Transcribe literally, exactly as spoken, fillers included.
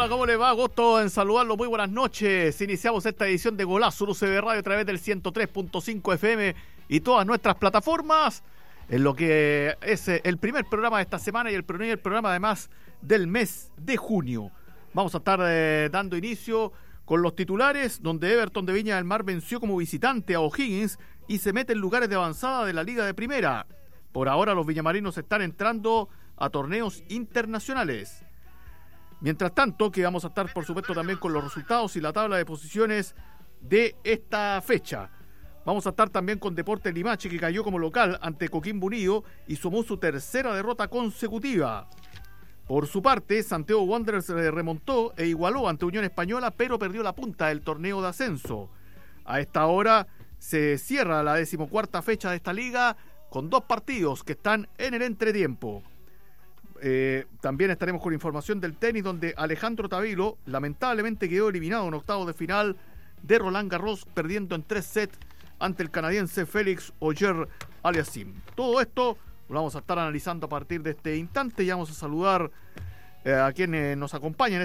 hola, ¿cómo le va? Gusto en saludarlo, muy buenas noches. Iniciamos esta edición de Golazo U C B Radio a través del ciento tres punto cinco F M y todas nuestras plataformas, en lo que es el primer programa de esta semana y el primer programa además del mes de junio. Vamos a estar eh, dando inicio con los titulares, donde Everton de Viña del Mar venció como visitante a O'Higgins y se mete en lugares de avanzada de la Liga de Primera. Por ahora los villamarinos están entrando a torneos internacionales. Mientras tanto, que vamos a estar por supuesto también con los resultados y la tabla de posiciones de esta fecha. Vamos a estar también con Deportes Limache, que cayó como local ante Coquimbo Unido y sumó su tercera derrota consecutiva. Por su parte, Santiago Wanderers se remontó e igualó ante Unión Española, pero perdió la punta del torneo de ascenso. A esta hora se cierra la decimocuarta fecha de esta liga con dos partidos que están en el entretiempo. Eh, también estaremos con información del tenis, donde Alejandro Tavilo lamentablemente quedó eliminado en octavos de final de Roland Garros, perdiendo en tres sets ante el canadiense Félix Auger-Aliassime. Todo esto lo vamos a estar analizando a partir de este instante y vamos a saludar eh, a quienes nos acompañan